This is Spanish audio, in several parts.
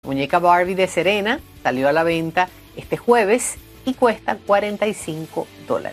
La muñeca Barbie de Serena salió a la venta este jueves y cuesta $45.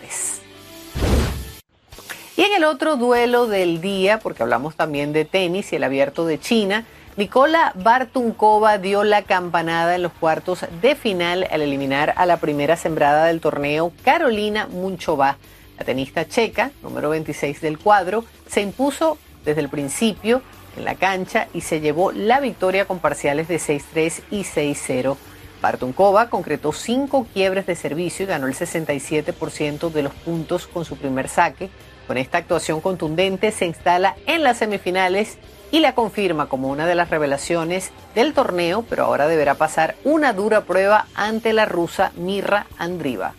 Y en el otro duelo del día, porque hablamos también de tenis y el Abierto de China, Nikola Bartunkova dio la campanada en los cuartos de final al eliminar a la primera sembrada del torneo, Karolina Muchová. La tenista checa, número 26 del cuadro, se impuso desde el principio en la cancha y se llevó la victoria con parciales de 6-3 y 6-0. Bartunkova concretó 5 quiebres de servicio y ganó el 67% de los puntos con su primer saque. Con esta actuación contundente se instala en las semifinales y la confirma como una de las revelaciones del torneo, pero ahora deberá pasar una dura prueba ante la rusa Mirra Andreeva.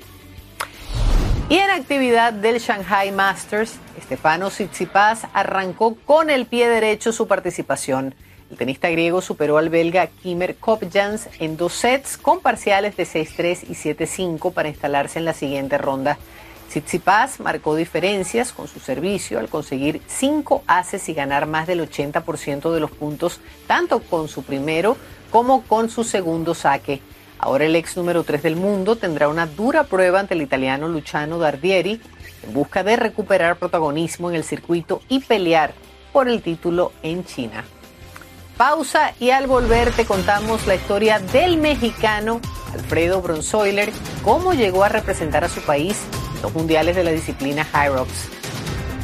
Y en actividad del Shanghai Masters, Stefanos Tsitsipas arrancó con el pie derecho su participación. El tenista griego superó al belga Kimmer Kopjans en 2 sets con parciales de 6-3 y 7-5 para instalarse en la siguiente ronda. Tsitsipas marcó diferencias con su servicio al conseguir 5 aces y ganar más del 80% de los puntos, tanto con su primero como con su segundo saque. Ahora el ex número 3 del mundo tendrá una dura prueba ante el italiano Luciano Dardieri en busca de recuperar protagonismo en el circuito y pelear por el título en China. Pausa y al volver te contamos la historia del mexicano Alfredo Bronzoiler, cómo llegó a representar a su país en los mundiales de la disciplina High Rocks.